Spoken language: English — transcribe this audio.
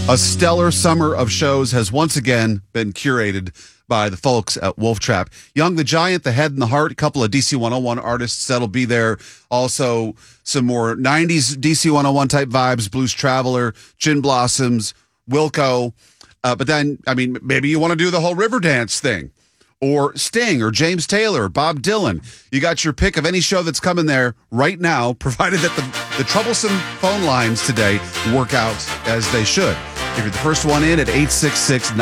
A stellar summer of shows has once again been curated by the folks at Wolf Trap. Young the Giant, The Head and the Heart, a couple of DC 101 artists that'll be there. Also, some more 90s DC 101 type vibes, Blues Traveler, Gin Blossoms, Wilco. But then, I mean, maybe you want to do the whole Riverdance thing, or Sting, or James Taylor, or Bob Dylan. You got your pick of any show that's coming there right now, provided that the troublesome phone lines today work out as they should. If you're the first one in at 866